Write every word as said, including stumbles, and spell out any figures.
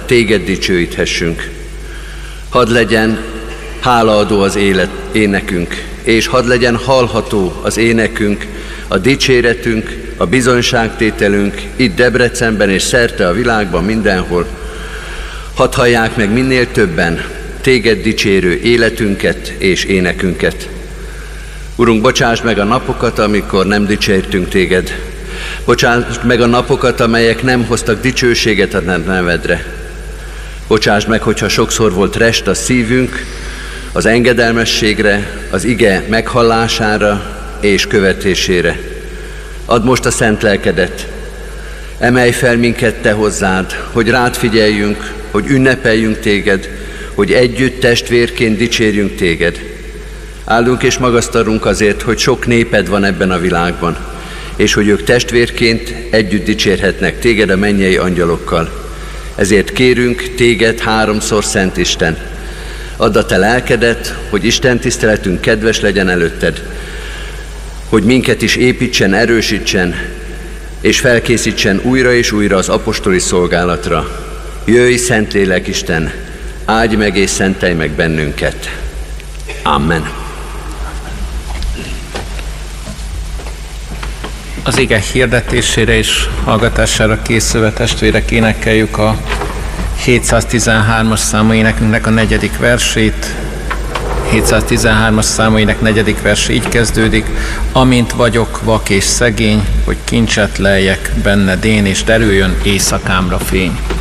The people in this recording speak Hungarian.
téged dicsőíthessünk. Hadd legyen hálaadó az élet, énekünk, és hadd legyen hallható az énekünk, a dicséretünk, a bizonyságtételünk itt Debrecenben és szerte a világban mindenhol. Hadd hallják meg minél többen téged dicsérő életünket és énekünket. Urunk, bocsáss meg a napokat, amikor nem dicsértünk téged. Bocsáss meg a napokat, amelyek nem hoztak dicsőséget a nevedre. Bocsáss meg, hogyha sokszor volt rest a szívünk, az engedelmességre, az ige meghallására és követésére. Add most a szent lelkedet, emelj fel minket te hozzád, hogy rád figyeljünk, hogy ünnepeljünk téged, hogy együtt testvérként dicsérjünk téged. Áldunk és magasztalunk azért, hogy sok néped van ebben a világban, és hogy ők testvérként együtt dicsérhetnek téged a mennyei angyalokkal. Ezért kérünk téged háromszor, Szent Isten, add a te lelkedet, hogy Isten tiszteletünk kedves legyen előtted, hogy minket is építsen, erősítsen, és felkészítsen újra és újra az apostoli szolgálatra. Jöjj, Szentlélek Isten, áldj meg és szentelj meg bennünket. Amen. Az ige hirdetésére és hallgatására készülve testvérek, énekeljük a hétszáztizenhármas számú énekünknek a negyedik versét. hétszáztizenhármas számú ének negyedik verse így kezdődik: amint vagyok vak és szegény, hogy kincset leljek benned én, és derüljön éjszakámra fény.